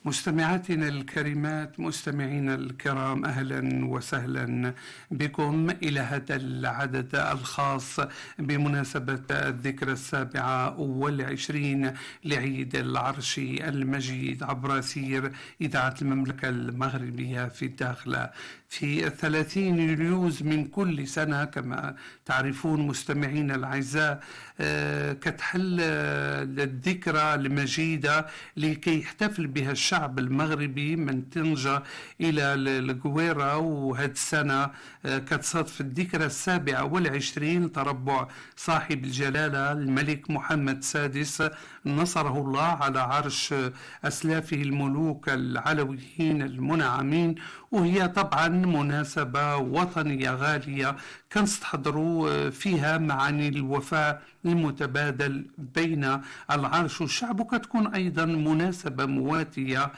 مستمعاتنا الكريمات، مستمعينا الكرام، أهلا وسهلا بكم إلى هذا العدد الخاص بمناسبة الذكرى 27 لعيد العرش المجيد عبر أثير إذاعة المملكة المغربية في الداخلة. في 30 يوليوز من كل سنة كما تعرفون مستمعينا الأعزاء كتحل الذكرى المجيدة لكي يحتفل بها الشعب المغربي من طنجة إلى القويرة. وهذه السنة كتصادف الذكرى 27 تربع صاحب الجلالة الملك محمد السادس نصره الله على عرش أسلافه الملوك العلويين المنعمين، وهي طبعا مناسبة وطنية غالية كنستحضروا فيها معاني الوفاء المتبادل بين العرش والشعب، وكتكون أيضا مناسبة مواتية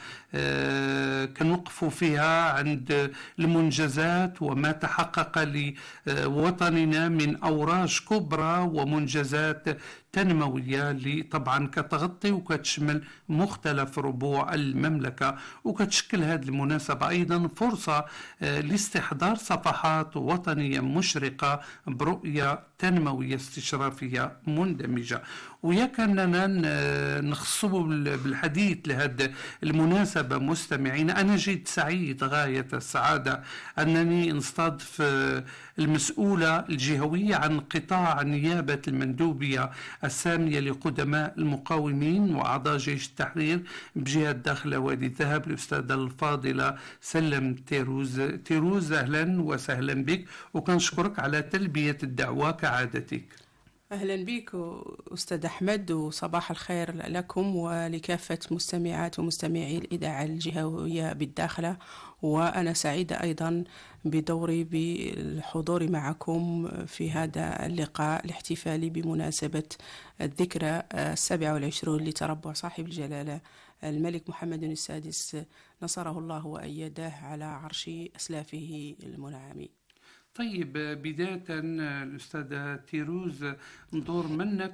كنوقفوا فيها عند المنجزات وما تحقق لوطننا من أوراش كبرى ومنجزات تنموية اللي طبعا كتغطي وكتشمل مختلف ربوع المملكة، وكتشكل هذه المناسبة أيضا فرصة لاستحضار صفحات وطنية مشرقة برؤية تنموية استشرافية مندمجة. ويا كاننا نخصو بالحديث لهذه المناسبة مستمعين، أنا جد سعيد غاية السعادة أنني نستضيف المسؤولة الجهوية عن قطاع نيابة المندوبية السامية لقدماء المقاومين وأعضاء جيش التحرير بجهة داخل وادي الذهب، الأستاذة الفاضلة سلم تيروز. أهلا وسهلا بك، وكنشكرك على تلبية الدعوة كعادتك. أهلا بك أستاذ أحمد، وصباح الخير لكم ولكافة مستمعات ومستمعي الإذاعة الجهوية بالداخلة. وأنا سعيدة أيضا بدوري بالحضور معكم في هذا اللقاء الاحتفالي بمناسبة الذكرى 27 لتربع صاحب الجلالة الملك محمد السادس نصره الله وأيده على عرش أسلافه المنعمين. طيب، بداية الأستاذة تيروز ندور منك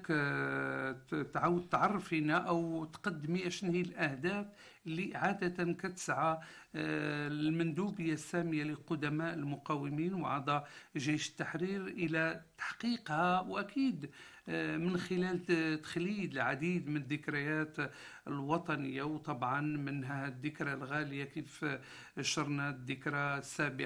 تعود تعرفينا أو تقدمي شنو هي الأهداف اللي عادة كتسعى المندوبية السامية لقدماء المقاومين وأعضاء جيش التحرير إلى تحقيقها، وأكيد من خلال تخليد العديد من الذكريات الوطنية، وطبعا منها الذكرى الغالية كيف شرنا الذكرى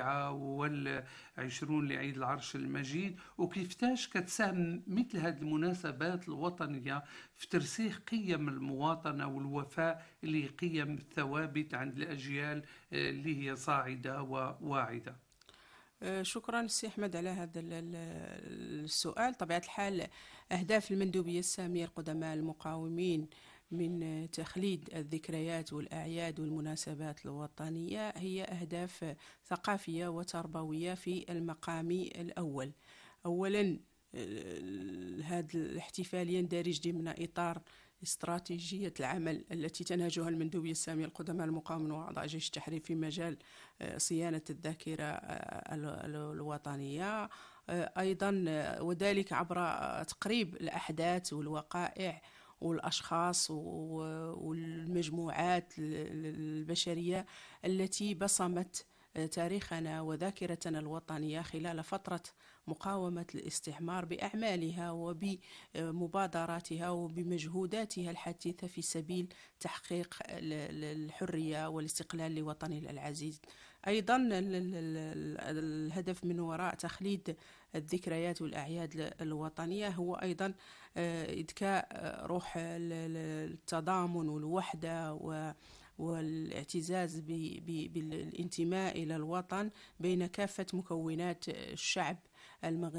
27 لعيد العرش المجيد، وكيفتاش كتساهم مثل هذه المناسبات الوطنية في ترسيخ قيم المواطنة والوفاء اللي قيم ثوابت عند الأجيال اللي هي صاعدة وواعدة. شكرا سي أحمد على هذا السؤال. طبيعة الحال أهداف المندوبية السامية لقدماء المقاومين من تخليد الذكريات والأعياد والمناسبات الوطنية هي أهداف ثقافية وتربوية في المقام الأول. أولا، هذا الاحتفال يندرج ضمن إطار استراتيجية العمل التي تنهجها المندوبية السامية لقدماء المقاومين وأعضاء جيش التحرير في مجال صيانة الذاكرة الوطنية، أيضا وذلك عبر تقريب الأحداث والوقائع والأشخاص والمجموعات البشرية التي بصمت تاريخنا وذاكرتنا الوطنية خلال فترة مقاومة الاستعمار بأعمالها وبمبادراتها وبمجهوداتها الحثيثة في سبيل تحقيق الحرية والاستقلال لوطننا العزيز. أيضا الهدف من وراء تخليد الذكريات والأعياد الوطنية هو أيضا إذكاء روح التضامن والوحدة والاعتزاز بالانتماء إلى الوطن بين كافة مكونات الشعب المغربي